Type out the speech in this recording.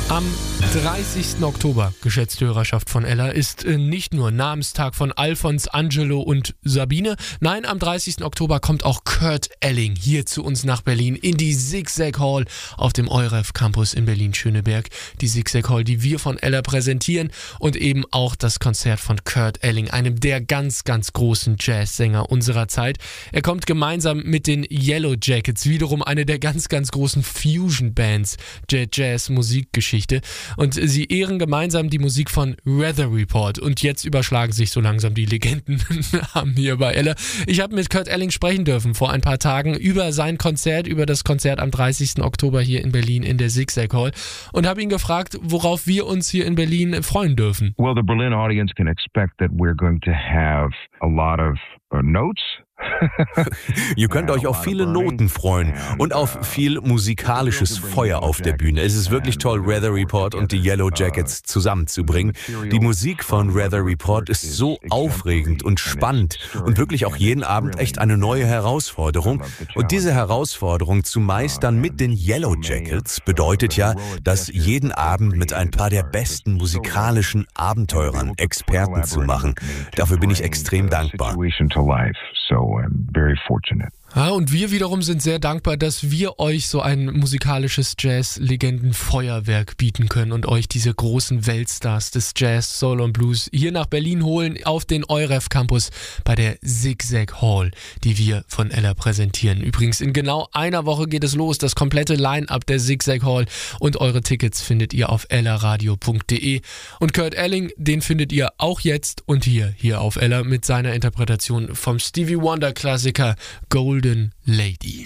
Am 30. Oktober, geschätzte Hörerschaft von Ella, ist nicht nur Namenstag von Alfons, Angelo und Sabine. Nein, am 30. Oktober kommt auch Kurt Elling hier zu uns nach Berlin in die Zig-Zag Hall auf dem EUREF Campus in Berlin-Schöneberg. Die Zig-Zag Hall, die wir von Ella präsentieren, und eben auch das Konzert von Kurt Elling, einem der ganz, ganz großen Jazzsänger unserer Zeit. Er kommt gemeinsam mit den Yellow Jackets, wiederum eine der ganz, ganz großen Fusion-Bands der Jazz-Musikgeschichte. Und sie ehren gemeinsam die Musik von Weather Report. Und jetzt überschlagen sich so langsam die Legendennamen hier bei Ella. Ich habe mit Kurt Elling sprechen dürfen vor ein paar Tagen über sein Konzert, über das Konzert am 30. Oktober hier in Berlin in der Zig-Zag Hall, und habe ihn gefragt, worauf wir uns hier in Berlin freuen dürfen. Well, the Berlin audience can expect that we're going to have a lot of notes. Ihr könnt euch auf viele Noten freuen und auf viel musikalisches Feuer auf der Bühne. Es ist wirklich toll, Weather Report und die Yellow Jackets zusammenzubringen. Die Musik von Weather Report ist so aufregend und spannend und wirklich auch jeden Abend echt eine neue Herausforderung. Und diese Herausforderung zu meistern mit den Yellow Jackets bedeutet ja, das jeden Abend mit ein paar der besten musikalischen Abenteurern, Experten zu machen. Dafür bin ich extrem dankbar. I'm very fortunate. Ja, und wir wiederum sind sehr dankbar, dass wir euch so ein musikalisches Jazz-Legenden-Feuerwerk bieten können und euch diese großen Weltstars des Jazz, Soul und Blues hier nach Berlin holen auf den EUREF Campus bei der Zig-Zag Hall, die wir von Ella präsentieren. Übrigens, in genau einer Woche geht es los, das komplette Line-Up der Zig-Zag Hall, und eure Tickets findet ihr auf ellaradio.de. Und Kurt Elling, den findet ihr auch jetzt und hier auf Ella mit seiner Interpretation vom Stevie Wonder-Klassiker Golden Lady.